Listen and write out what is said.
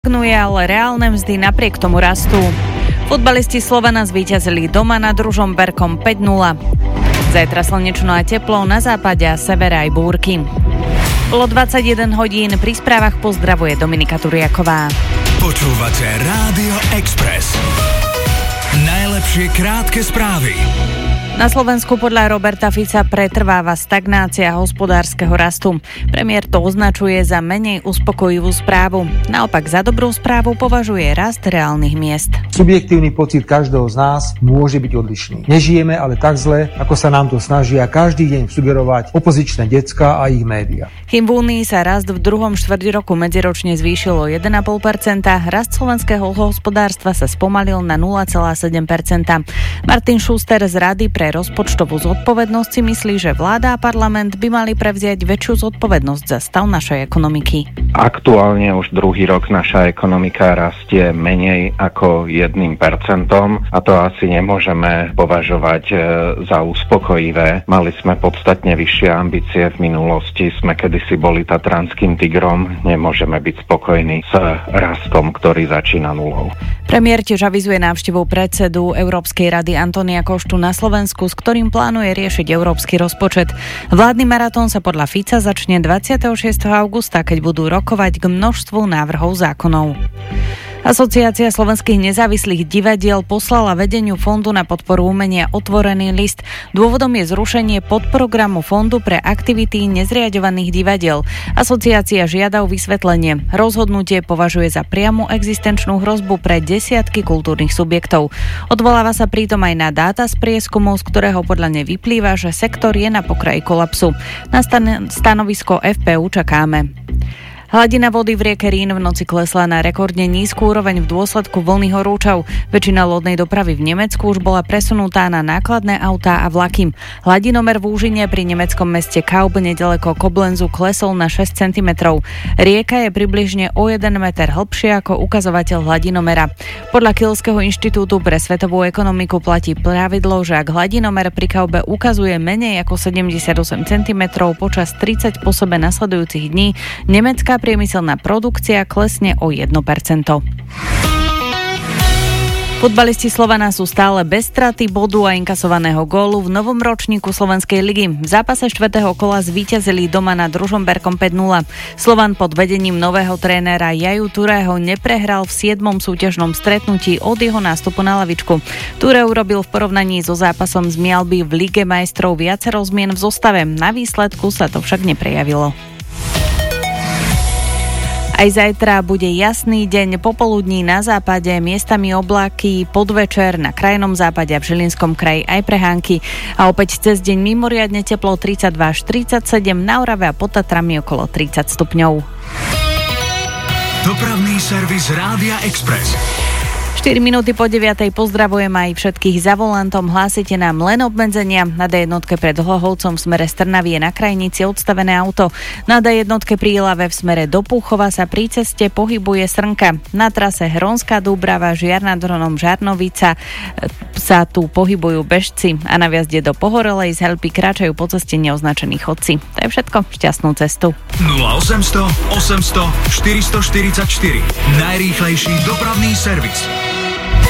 Ale reálne mzdy napriek tomu rastú. Futbalisti Slovana zvíťazili doma nad Ružomberkom 5-0. Zajtra slnečno a teplo, na západe a severe aj búrky. Bolo 21 hodín, pri správach pozdravuje Dominika Turiaková. Počúvate Rádio Express. Najlepšie krátke správy. Na Slovensku podľa Roberta Fica pretrváva stagnácia hospodárskeho rastu. Premiér to označuje za menej uspokojivú správu. Naopak za dobrú správu považuje rast reálnych miest. Subjektívny pocit každého z nás môže byť odlišný. Nežijeme ale tak zle, ako sa nám to snažia každý deň sugerovať opozičné decká a ich médiá. Kým v Únii sa rast v druhom štvrťroku medziročne zvýšilo 1,5%, rast slovenského hospodárstva sa spomalil na 0,7%. Martin Schuster z Rady pre rozpočtovú zodpovednosť si myslí, že vláda a parlament by mali prevziať väčšiu zodpovednosť za stav našej ekonomiky. Aktuálne už druhý rok naša ekonomika rastie menej ako 1% a to asi nemôžeme považovať za uspokojivé. Mali sme podstatne vyššie ambície v minulosti, sme kedysi boli tatranským tigrom, nemôžeme byť spokojní s rastom, ktorý začína nulou. Premiér tiež avizuje návštevu predsedu Európskej rady Antonia Koštu na Slovensku, s ktorým plánuje riešiť európsky rozpočet. Vládny maratón sa podľa Fica začne 26. augusta, keď budú rokovať k množstvu návrhov zákonov. Asociácia slovenských nezávislých divadiel poslala vedeniu Fondu na podporu umenia otvorený list. Dôvodom je zrušenie podprogramu Fondu pre aktivity nezriaďovaných divadiel. Asociácia žiada o vysvetlenie. Rozhodnutie považuje za priamu existenčnú hrozbu pre desiatky kultúrnych subjektov. Odvoláva sa pritom aj na dáta z prieskumov, z ktorého podľa nej vyplýva, že sektor je na pokraji kolapsu. Na stanovisko FPU čakáme. Hladina vody v rieke Rín v noci klesla na rekordne nízku úroveň v dôsledku vlny horúčav. Väčšina lodnej dopravy v Nemecku už bola presunutá na nákladné autá a vlaky. Hladinomer v úžine pri nemeckom meste Kaub nedaleko Koblenzu klesol na 6 cm. Rieka je približne o 1 meter hlbšia ako ukazovateľ hladinomera. Podľa Kielského inštitútu pre svetovú ekonomiku platí pravidlo, že ak hladinomer pri Kaube ukazuje menej ako 78 cm počas 30 po sebe nasledujúcich dní, nemecká priemyselná produkcia klesne o 1%. Futbalisti Slovana sú stále bez straty bodu a inkasovaného gólu v novom ročníku Slovenskej ligy. V zápase 4. kola zvíťazili doma nad Ružomberkom 5-0. Slovan pod vedením nového trénera Jaju Turého neprehral v 7. súťažnom stretnutí od jeho nástupu na lavičku. Ture urobil v porovnaní so zápasom z Mialby v Lige majstrov viacero zmien v zostave. Na výsledku sa to však neprejavilo. Aj zajtra bude jasný deň, popoludní na západe, miestami oblaky, podvečer na krajnom západe a v Žilinskom kraji aj prehánky. A opäť cez deň mimoriadne teplo 32 až 37, na Orave a pod Tatrami okolo 30 stupňov. Dopravný servis Rádia Express. 4 minúty po 9:00 pozdravujem aj všetkých za volantom. Hlásite nám len obmedzenia. Na D1 pred Hlohovcom v smere z Trnavy je na krajnici odstavené auto. Na D1 pri Ilave v smere do Púchova sa pri ceste pohybuje srnka. Na trase Hronská Dúbrava, Žiar nad Hronom, Žarnovica sa tu pohybujú bežci a na vjazde do Pohorelej z Helpy kráčajú po ceste neoznačení chodci. To je všetko. Šťastnú cestu. 0800 800 444. Najrýchlejší dopravný servis.